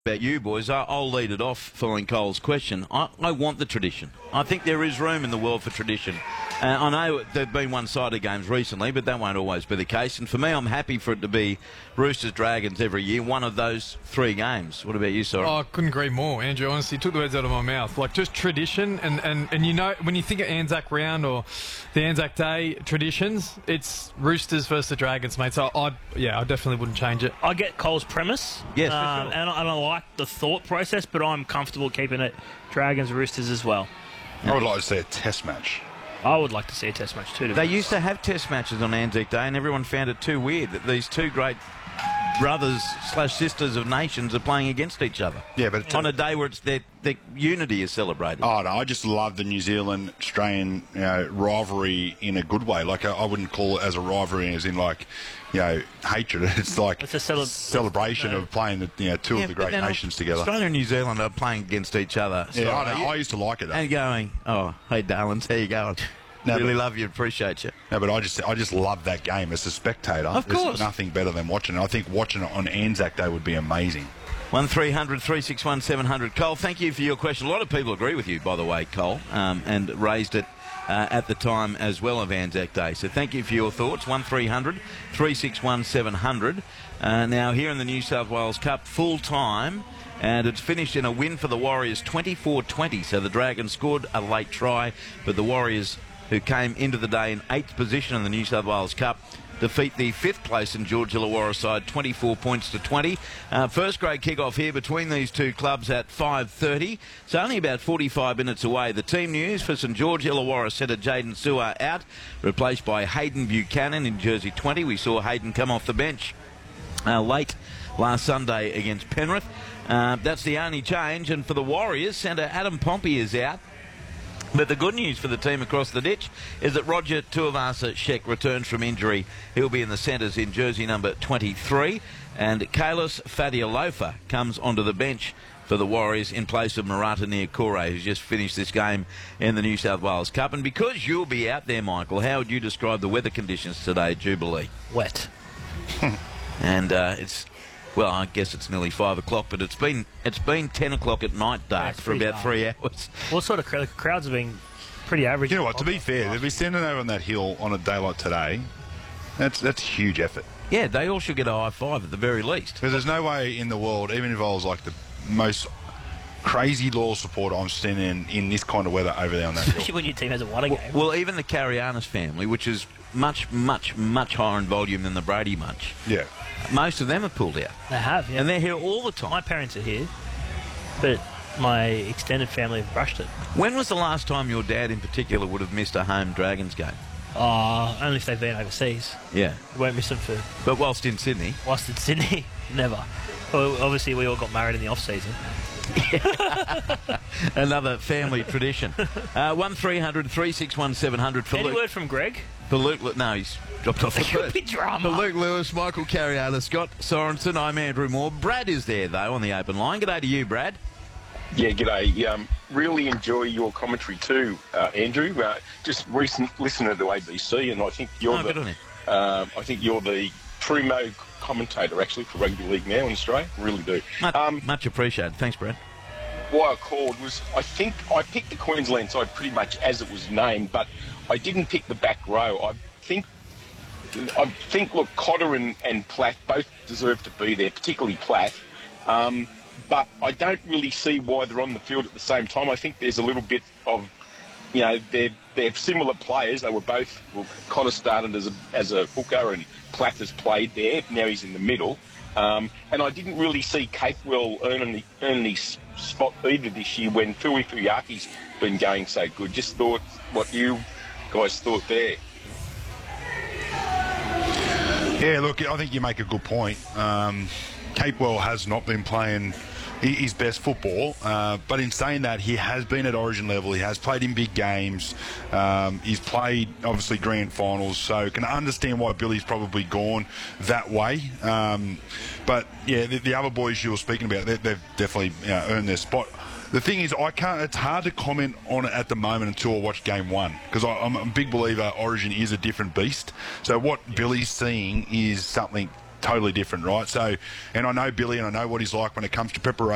About you boys, I'll lead it off following Cole's question. I want the tradition. I think there is room in the world for tradition. I know there have been one-sided games recently, but that won't always be the case. And for me, I'm happy for it to be Roosters Dragons every year, one of those three games. What about you, Sorry? Oh, I couldn't agree more, Andrew. Honestly, you took the words out of my mouth. Like, just tradition, and you know, when you think of Anzac Round or the Anzac Day traditions, it's Roosters versus the Dragons, mate. So I definitely wouldn't change it. I get Cole's premise, Yes, for sure. and I like the thought process, but I'm comfortable keeping it Dragons Roosters as well. I would like to see a test match. I would like to see a test match too. They used to have test matches on Anzac Day, and everyone found it too weird that these two great brothers/sisters of nations are playing against each other. Yeah, but on a day where it's their unity is celebrated. Oh no, I just love the New Zealand Australian rivalry in a good way. Like I wouldn't call it as a rivalry as in like hatred. It's like it's a celebration of playing the two of the great nations together. Australia and New Zealand are playing against each other. Yeah, I used to like it. And going, oh, hey darlings, how you going? Really love you, appreciate you. No, but I just love that game as a spectator. Of course. There's nothing better than watching it. I think watching it on Anzac Day would be amazing. 1300 361 700. Cole, thank you for your question. A lot of people agree with you, by the way, Cole, and raised it at the time as well of Anzac Day. So thank you for your thoughts. 1300 361 700. Now, here in the New South Wales Cup, full time, and it's finished in a win for the Warriors, 24-20. So the Dragons scored a late try, but the Warriors, who came into the day in 8th position in the New South Wales Cup, defeat the 5th place in George Illawarra side 24 points to 20. First grade kick-off here between these two clubs at 5:30. It's only about 45 minutes away. The team news for St George Illawarra centre Jaden Sewer out, replaced by Hayden Buchanan in jersey 20. We saw Hayden come off the bench late last Sunday against Penrith. That's the only change. And for the Warriors, centre Adam Pompey is out. But the good news for the team across the ditch is that Roger Tuivasa-Sheck returns from injury. He'll be in the centres in jersey number 23. And Kalis Fadialofa comes onto the bench for the Warriors in place of Murata Niokore, who's just finished this game in the New South Wales Cup. And because you'll be out there, Michael, how would you describe the weather conditions today at Jubilee? Wet. And it's... Well, I guess it's nearly 5 o'clock, but it's been 10 o'clock at night dark for about 3 hours. What sort of crowds have been pretty average? You know what? To be fair, they'll be standing over on that hill on a day like today. That's huge effort. Yeah, they all should get a high five at the very least. Because there's no way in the world, even if I was like the most crazy loyal supporter, I'm standing in this kind of weather over there on that hill. Especially when your team hasn't won a game. Well, even the Carianis family, which is much, much, much higher in volume than the Brady Bunch. Yeah. Most of them have pulled out. They have, yeah. And they're here all the time. My parents are here, but my extended family have brushed it. When was the last time your dad in particular would have missed a home Dragons game? Only if they've been overseas. Yeah. Won't miss them for... But whilst in Sydney? Whilst in Sydney, never. Well, obviously, we all got married in the off-season. Another family tradition. 1300 361 700 for Any Luke. word from Greg? For Luke... No, he's dropped off the Could be first. drama. For Luke Lewis, Michael Carianis, Scott Sorensen, I'm Andrew Moore. Brad is there, though, on the open line. G'day to you, Brad. Yeah, g'day. Really enjoy your commentary too, Andrew. Just listen to the ABC, and I think you're good on you. I think you're the primo commentator actually for rugby league now in Australia. Really do. Much appreciated. Thanks, Brad. Why I called was I think I picked the Queensland side pretty much as it was named, but I didn't pick the back row. I think look, Cotter and Platt both deserve to be there, particularly Platt. But I don't really see why they're on the field at the same time. I think there's a little bit of, they're similar players. They were both, Cotter started as a hooker and Platt has played there. Now he's in the middle. And I didn't really see Capewell earn the spot either this year when Fui Fuyaki's been going so good. Just thought what you guys thought there. Yeah, look, I think you make a good point. Capewell has not been playing his best football, but in saying that, he has been at Origin level. He has played in big games. He's played, obviously, grand finals, so can understand why Billy's probably gone that way. But, yeah, the other boys you were speaking about, they've definitely earned their spot. The thing is, it's hard to comment on it at the moment until I watch game one, because I'm a big believer Origin is a different beast. So what Billy's seeing is something totally different, right? So, and I know Billy and I know what he's like when it comes to preparation.